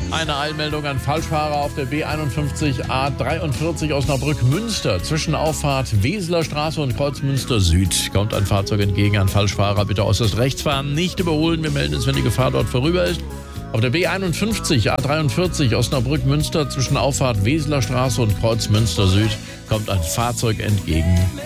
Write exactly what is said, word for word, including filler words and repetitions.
Eine Eilmeldung an Falschfahrer auf der B einundfünfzig A dreiundvierzig Osnabrück-Münster. Zwischen Auffahrt Weseler Straße und Kreuz Münster Süd kommt ein Fahrzeug entgegen. An Falschfahrer bitte äußerst rechts fahren, nicht überholen. Wir melden uns, wenn die Gefahr dort vorüber ist. Auf der B einundfünfzig A dreiundvierzig Osnabrück-Münster zwischen Auffahrt Weseler Straße und Kreuz Münster Süd kommt ein Fahrzeug entgegen.